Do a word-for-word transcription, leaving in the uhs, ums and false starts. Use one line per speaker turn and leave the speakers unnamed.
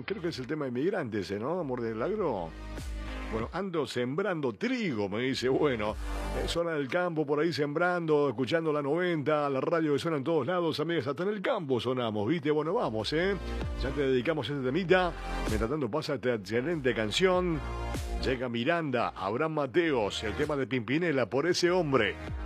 Creo que es el tema de inmigrantes, ¿eh? ¿No? Amor del agro. Bueno, ando sembrando trigo, me dice. Bueno, eh, zona del campo, por ahí sembrando, escuchando la noventa, la radio que suena en todos lados, amigas, hasta en el campo sonamos, ¿viste? Bueno, vamos, ¿eh? Ya te dedicamos a este temita. Mientras tanto pasa esta excelente canción. Llega Miranda, Abraham Mateos, el tema de Pimpinela, Por ese hombre.